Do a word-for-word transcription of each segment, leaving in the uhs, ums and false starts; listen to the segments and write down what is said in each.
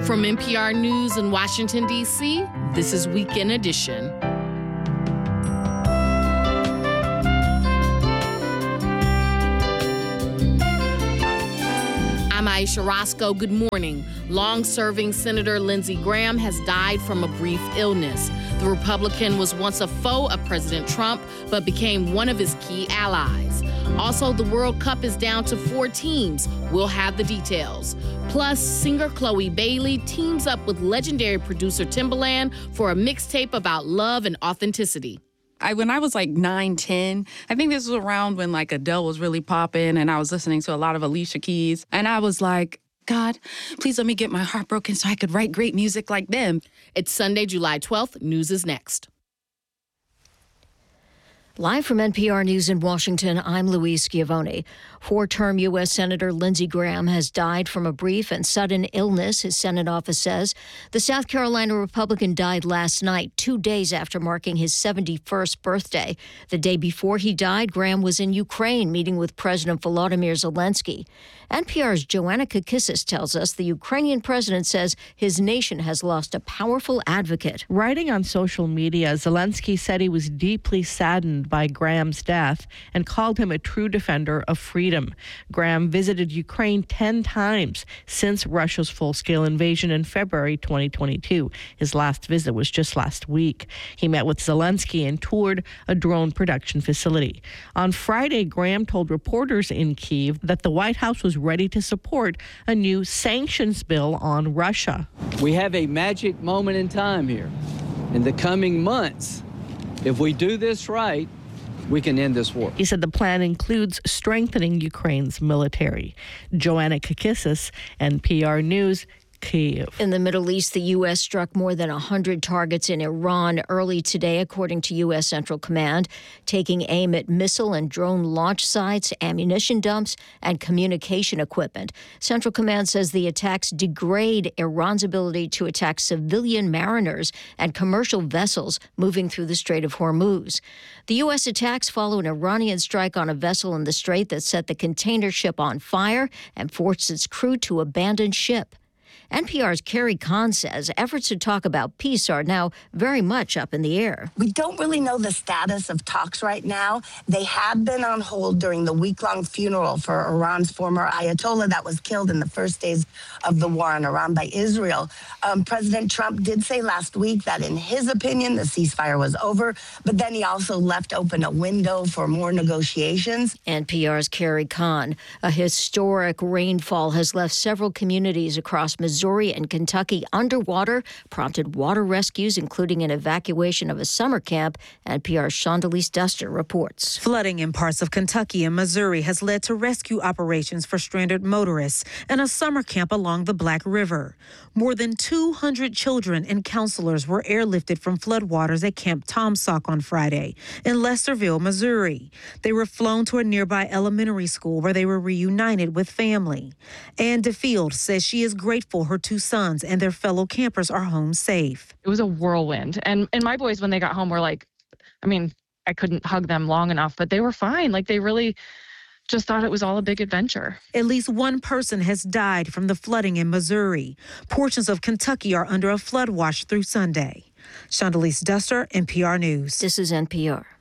From N P R News in Washington, D C, this is Weekend Edition. I'm Aisha Roscoe. Good morning. Long-serving Senator Lindsey Graham has died from a brief illness. The Republican was once a foe of President Trump, but became one of his key allies. Also, the World Cup is down to four teams. We'll have the details. Plus, singer Chloe Bailey teams up with legendary producer Timbaland for a mixtape about love and authenticity. I, when I was like nine, ten, I think this was around when like Adele was really popping and I was listening to a lot of Alicia Keys. And I was like, God, please let me get my heart broken so I could write great music like them. It's Sunday, July twelfth. News is next. Live from N P R News in Washington, I'm Louise Schiavone. Four-term U S. Senator Lindsey Graham has died from a brief and sudden illness, his Senate office says. The South Carolina Republican died last night, two days after marking his seventy-first birthday. The day before he died, Graham was in Ukraine meeting with President Volodymyr Zelensky. N P R's Joanna Kakissis tells us the Ukrainian president says his nation has lost a powerful advocate. Writing on social media, Zelensky said he was deeply saddened by Graham's death and called him a true defender of freedom. Graham visited Ukraine ten times since Russia's full-scale invasion in February twenty twenty-two. His last visit was just last week. He met with Zelensky and toured a drone production facility. On Friday, Graham told reporters in Kyiv that the White House was ready to support a new sanctions bill on Russia. We have a magic moment in time here. In the coming months, if we do this right, we can end this war. He said the plan includes strengthening Ukraine's military. Joanna Kakissis, N P R News, Kyiv. In the Middle East, the U S struck more than one hundred targets in Iran early today, according to U S. Central Command, taking aim at missile and drone launch sites, ammunition dumps, and communication equipment. Central Command says the attacks degrade Iran's ability to attack civilian mariners and commercial vessels moving through the Strait of Hormuz. The U S attacks follow an Iranian strike on a vessel in the strait that set the container ship on fire and forced its crew to abandon ship. N P R's Carrie Kahn says efforts to talk about peace are now very much up in the air. We don't really know the status of talks right now. They have been on hold during the week-long funeral for Iran's former Ayatollah that was killed in the first days of the war on Iran by Israel. Um, President Trump did say last week that in his opinion, the ceasefire was over, but then he also left open a window for more negotiations. N P R's Carrie Kahn. A historic rainfall has left several communities across Missouri and Kentucky underwater, prompted water rescues, including an evacuation of a summer camp. N P R's Shondelise Duster reports. Flooding in parts of Kentucky and Missouri has led to rescue operations for stranded motorists and a summer camp along the Black River. More than two hundred children and counselors were airlifted from floodwaters at Camp Tomsock on Friday in Lesterville, Missouri. They were flown to a nearby elementary school where they were reunited with family. Ann DeField says she is grateful her two sons and their fellow campers are home safe. It was a whirlwind. And and my boys, when they got home, were like, I mean, I couldn't hug them long enough, but they were fine. Like, they really just thought it was all a big adventure. At least one person has died from the flooding in Missouri. Portions of Kentucky are under a flood watch through Sunday. Shondelise Duster, N P R News. This is N P R.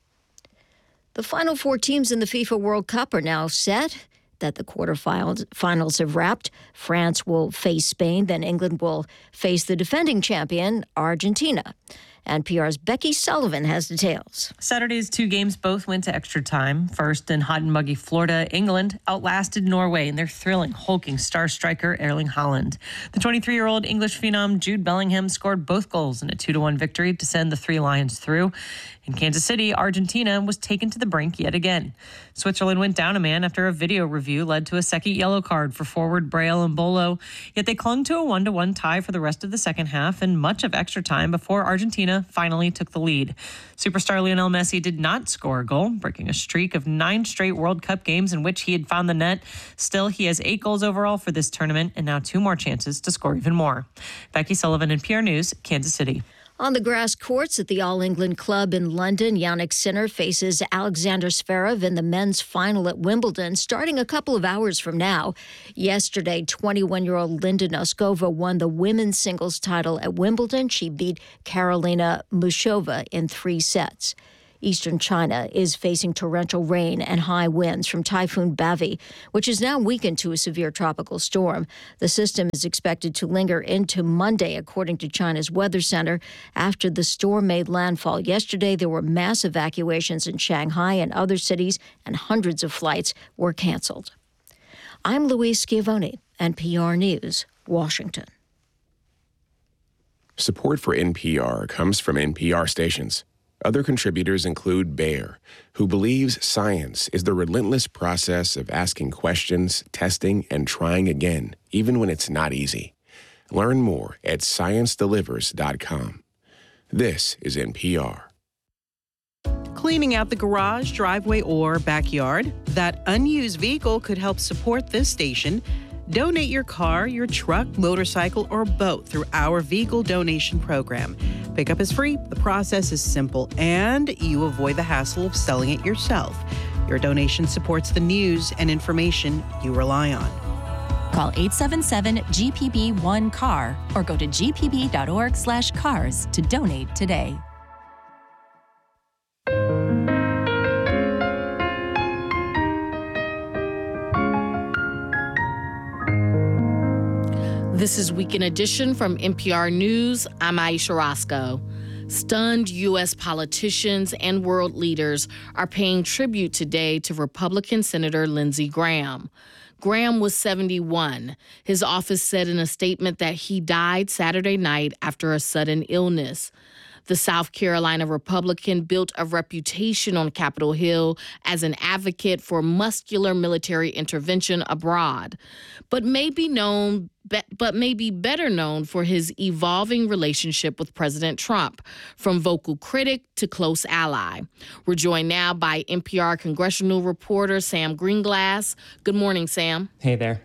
The final four teams in the FIFA World Cup are now set. That the quarterfinals finals have wrapped. France will face Spain, then England will face the defending champion, Argentina. N P R's Becky Sullivan has details. Saturday's two games both went to extra time. First, in hot and muggy Florida, England outlasted Norway in their thrilling, hulking star striker Erling Haaland. The twenty-three-year-old English phenom Jude Bellingham scored both goals in a two to one victory to send the Three Lions through. In Kansas City, Argentina was taken to the brink yet again. Switzerland went down a man after a video review led to a second yellow card for forward Braille and Bolo, yet they clung to a one to one tie for the rest of the second half and much of extra time before Argentina finally took the lead. Superstar Lionel Messi did not score a goal, breaking a streak of nine straight World Cup games in which he had found the net. Still, he has eight goals overall for this tournament and now two more chances to score even more. Becky Sullivan, N P R News, Kansas City. On the grass courts at the All England Club in London, Yannick Sinner faces Alexander Zverev in the men's final at Wimbledon, starting a couple of hours from now. Yesterday, twenty-one-year-old Linda Noskova won the women's singles title at Wimbledon. She beat Karolina Muchova in three sets. Eastern China is facing torrential rain and high winds from Typhoon Bavi, which is now weakened to a severe tropical storm. The system is expected to linger into Monday, according to China's Weather Center. After the storm made landfall yesterday, there were mass evacuations in Shanghai and other cities, and hundreds of flights were canceled. I'm Louise Schiavone, N P R News, Washington. Support for N P R comes from N P R stations. Other contributors include Bayer, who believes science is the relentless process of asking questions, testing, and trying again, even when it's not easy. Learn more at science delivers dot com. This is N P R. Cleaning out the garage, driveway, or backyard? That unused vehicle could help support this station. Donate your car, your truck, motorcycle, or boat through our vehicle donation program. Pickup is free, the process is simple, and you avoid the hassle of selling it yourself. Your donation supports the news and information you rely on. Call eight seven seven G P B one C A R or go to g p b dot org slash cars to donate today. This is Weekend Edition from N P R News. I'm Aisha Roscoe. Stunned U S politicians and world leaders are paying tribute today to Republican Senator Lindsey Graham. Graham was seventy-one. His office said in a statement that he died Saturday night after a sudden illness. The South Carolina Republican built a reputation on Capitol Hill as an advocate for muscular military intervention abroad, but may be known, but may be better known for his evolving relationship with President Trump, from vocal critic to close ally. We're joined now by N P R congressional reporter Sam Greenglass. Good morning, Sam. Hey there.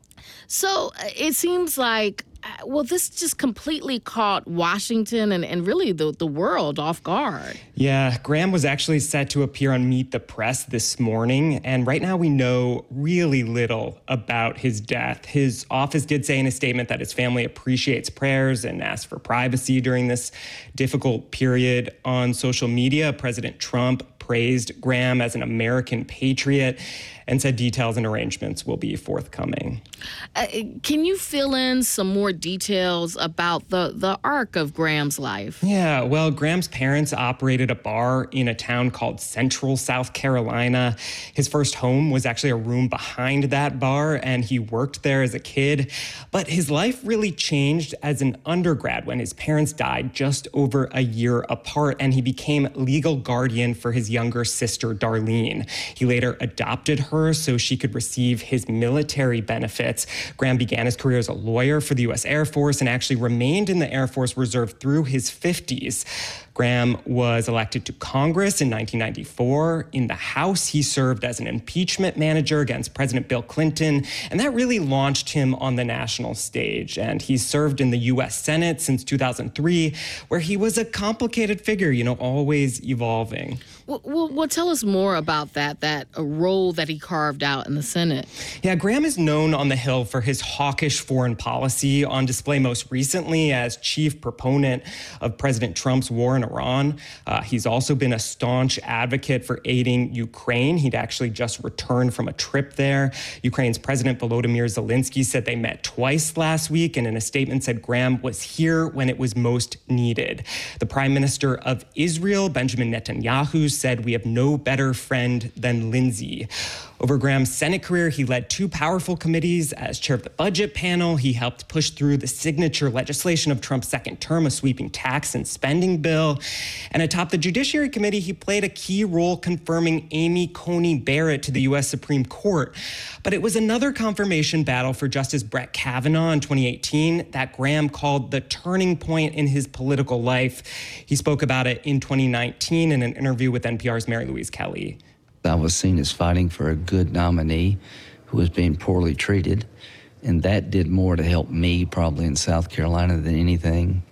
So it seems like, well, this just completely caught Washington and, and really the, the world off guard. Yeah, Graham was actually set to appear on Meet the Press this morning, and right now we know really little about his death. His office did say in a statement that his family appreciates prayers and asked for privacy during this difficult period. On social media, President Trump praised Graham as an American patriot and said details and arrangements will be forthcoming. Uh, can you fill in some more details about the, the arc of Graham's life? Yeah, well, Graham's parents operated a bar in a town called Central, South Carolina. His first home was actually a room behind that bar, and he worked there as a kid. But his life really changed as an undergrad when his parents died just over a year apart, and he became legal guardian for his younger sister, Darlene. He later adopted her so she could receive his military benefits. Graham began his career as a lawyer for the U S Air Force and actually remained in the Air Force Reserve through his fifties. Graham was elected to Congress in nineteen ninety-four. In the House, he served as an impeachment manager against President Bill Clinton, and that really launched him on the national stage. And he served in the U S Senate since two thousand three, where he was a complicated figure, you know, always evolving. Well, well, well tell us more about that, that a role that he carved out in the Senate. Yeah, Graham is known on the Hill for his hawkish foreign policy, on display most recently as chief proponent of President Trump's war in Iran. Uh, he's also been a staunch advocate for aiding Ukraine. He'd actually just returned from a trip there. Ukraine's President Volodymyr Zelensky said they met twice last week, and in a statement said Graham was here when it was most needed. The Prime Minister of Israel, Benjamin Netanyahu, said we have no better friend than Lindsey. Over Graham's Senate career, he led two powerful committees. As chair of the budget panel, he helped push through the signature legislation of Trump's second term, a sweeping tax and spending bill. And atop the Judiciary Committee, he played a key role confirming Amy Coney Barrett to the U S Supreme Court. But it was another confirmation battle for Justice Brett Kavanaugh in twenty eighteen that Graham called the turning point in his political life. He spoke about it in twenty nineteen in an interview with N P R's Mary Louise Kelly. I was seen as fighting for a good nominee who was being poorly treated, and that did more to help me probably in South Carolina than anything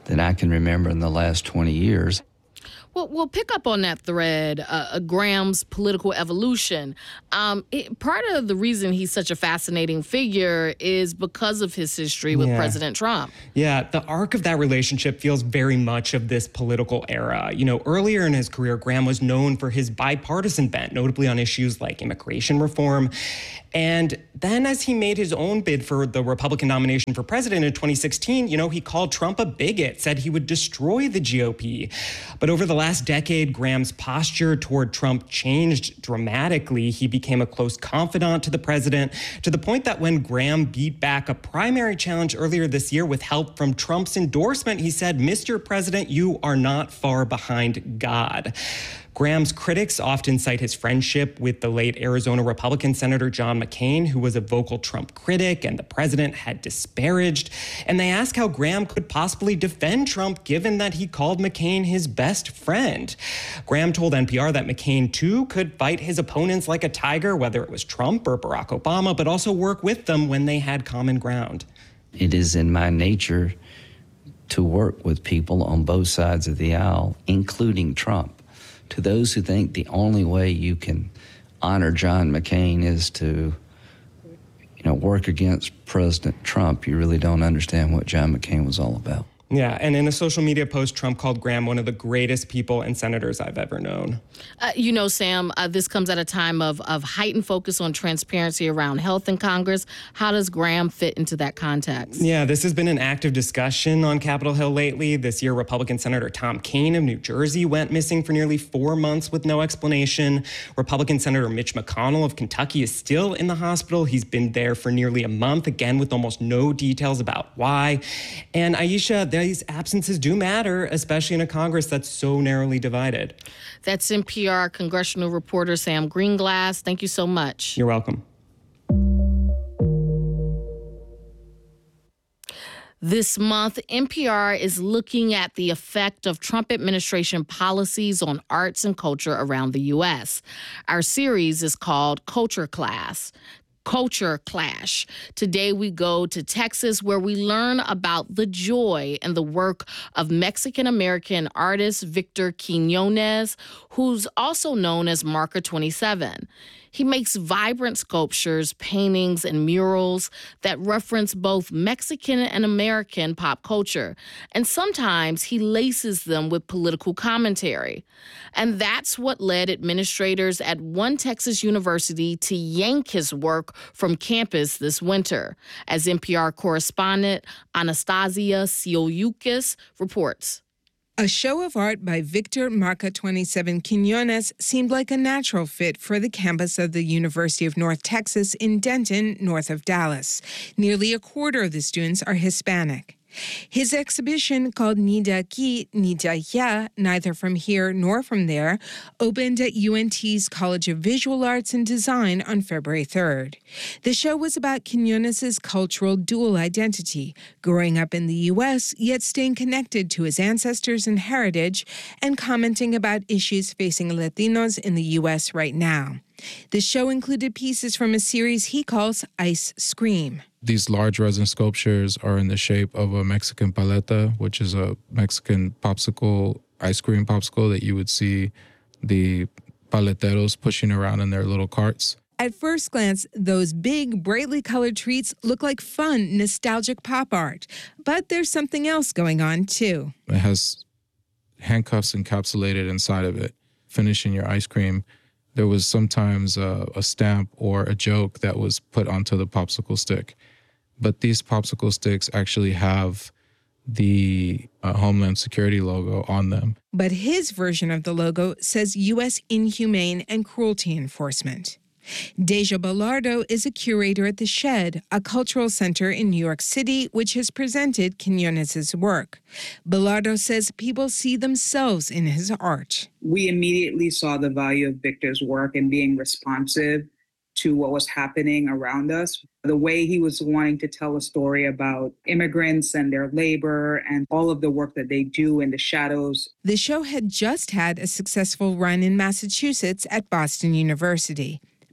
that I can remember in the last twenty years. Well, we'll pick up on that thread, uh, Graham's political evolution. Um, it, part of the reason he's such a fascinating figure is because of his history with Yeah. President Trump. Yeah, the arc of that relationship feels very much of this political era. You know, earlier in his career, Graham was known for his bipartisan bent, notably on issues like immigration reform. And then as he made his own bid for the Republican nomination for president in twenty sixteen, you know, he called Trump a bigot, said he would destroy the G O P. But over the last decade, Graham's posture toward Trump changed dramatically. He became a close confidant to the president, to the point that when Graham beat back a primary challenge earlier this year with help from Trump's endorsement, he said, "Mister President, you are not far behind God." Graham's critics often cite his friendship with the late Arizona Republican Senator John McCain, who was a vocal Trump critic and the president had disparaged. And they ask how Graham could possibly defend Trump given that he called McCain his best friend. Graham told N P R that McCain, too, could fight his opponents like a tiger, whether it was Trump or Barack Obama, but also work with them when they had common ground. It is in my nature to work with people on both sides of the aisle, including Trump. To those who think the only way you can honor John McCain is to, you know, work against President Trump, you really don't understand what John McCain was all about. Yeah, and in a social media post, Trump called Graham one of the greatest people and senators I've ever known. Uh, you know, Sam, uh, this comes at a time of, of heightened focus on transparency around health in Congress. How does Graham fit into that context? Yeah, this has been an active discussion on Capitol Hill lately. This year, Republican Senator Tom Kean of New Jersey went missing for nearly four months with no explanation. Republican Senator Mitch McConnell of Kentucky is still in the hospital. He's been there for nearly a month, again, with almost no details about why. And Aisha, these absences do matter, especially in a Congress that's so narrowly divided. That's N P R congressional reporter Sam Greenglass. Thank you so much. You're welcome. This month, N P R is looking at the effect of Trump administration policies on arts and culture around the U S. Our series is called Culture Class. Culture Clash. Today we go to Texas, where we learn about the joy and the work of Mexican-American artist Victor Quiñones, who's also known as Marker twenty-seven. He makes vibrant sculptures, paintings, and murals that reference both Mexican and American pop culture. And sometimes he laces them with political commentary. And that's what led administrators at one Texas university to yank his work from campus this winter, as N P R correspondent Anastasia Sioyukis reports. A show of art by Victor Marca twenty-seven Quiñones seemed like a natural fit for the campus of the University of North Texas in Denton, north of Dallas. Nearly a quarter of the students are Hispanic. His exhibition, called Ni de aquí, ni de allá, neither from here nor from there, opened at U N T's College of Visual Arts and Design on February third. The show was about Quiñones' cultural dual identity, growing up in the U S, yet staying connected to his ancestors and heritage, and commenting about issues facing Latinos in the U S right now. The show included pieces from a series he calls Ice Scream. These large resin sculptures are in the shape of a Mexican paleta, which is a Mexican popsicle, ice cream popsicle that you would see the paleteros pushing around in their little carts. At first glance, those big, brightly colored treats look like fun, nostalgic pop art. But there's something else going on, too. It has handcuffs encapsulated inside of it, finishing your ice cream. There was sometimes a, a stamp or a joke that was put onto the popsicle stick. But these popsicle sticks actually have the uh, Homeland Security logo on them. But his version of the logo says U S Inhumane and Cruelty Enforcement. Deja Bellardo is a curator at The Shed, a cultural center in New York City, which has presented Quiñones' work. Bellardo says people see themselves in his art. We immediately saw the value of Victor's work and being responsive to what was happening around us. The way he was wanting to tell a story about immigrants and their labor and all of the work that they do in the shadows. The show had just had a successful run in Massachusetts at Boston University.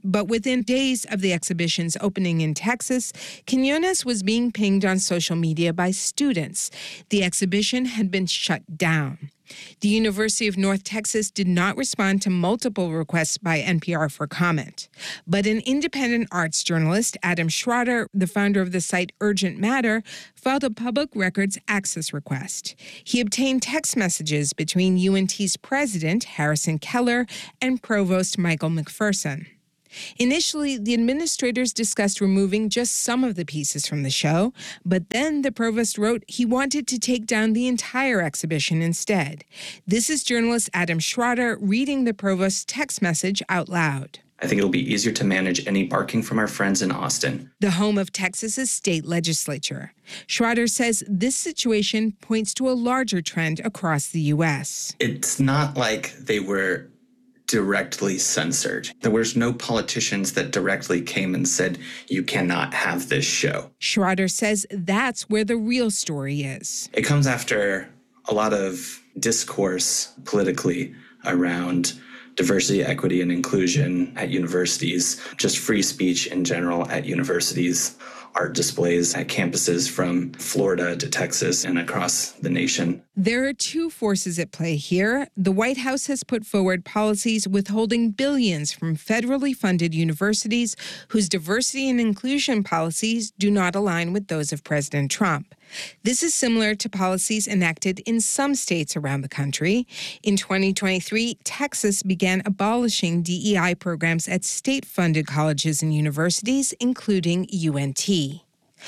But within days of the exhibition's opening in Texas, Quiñones was being pinged on social media by students. The exhibition had been shut down. The University of North Texas did not respond to multiple requests by N P R for comment. But an independent arts journalist, Adam Schroeder, the founder of the site Urgent Matter, filed a public records access request. He obtained text messages between U N T's president, Harrison Keller, and provost Michael McPherson. Initially, the administrators discussed removing just some of the pieces from the show, but then the provost wrote he wanted to take down the entire exhibition instead. This is journalist Adam Schroeder reading the provost's text message out loud. I think it'll be easier to manage any barking from our friends in Austin, the home of Texas's state legislature. Schroeder says this situation points to a larger trend across the U S. It's not like they were directly censored. There was no politicians that directly came and said, you cannot have this show. Schroeder says that's where the real story is. It comes after a lot of discourse politically around diversity, equity, and inclusion at universities, just free speech in general at universities, art displays at campuses from Florida to Texas and across the nation. There are two forces at play here. The White House has put forward policies withholding billions from federally funded universities whose diversity and inclusion policies do not align with those of President Trump. This is similar to policies enacted in some states around the country. In twenty twenty-three, Texas began abolishing D E I programs at state-funded colleges and universities, including U N T.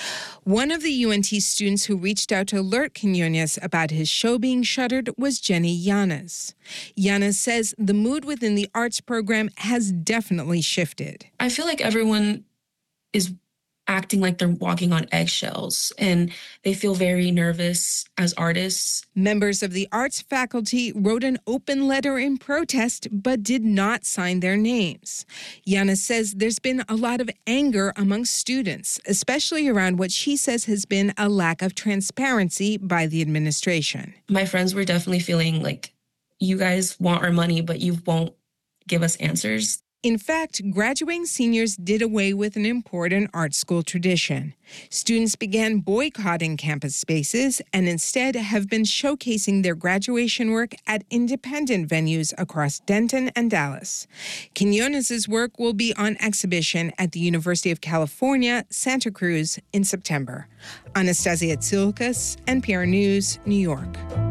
One of the U N T students who reached out to alert Quiñones about his show being shuttered was Jenny Yanes. Yanes says the mood within the arts program has definitely shifted. I feel like everyone is acting like they're walking on eggshells, and they feel very nervous as artists. Members of the arts faculty wrote an open letter in protest, but did not sign their names. Yanes says there's been a lot of anger among students, especially around what she says has been a lack of transparency by the administration. My friends were definitely feeling like, you guys want our money, but you won't give us answers. In fact, graduating seniors did away with an important art school tradition. Students began boycotting campus spaces and instead have been showcasing their graduation work at independent venues across Denton and Dallas. Quiñones' work will be on exhibition at the University of California, Santa Cruz in September. Anastasia Tsilkas, N P R News, New York.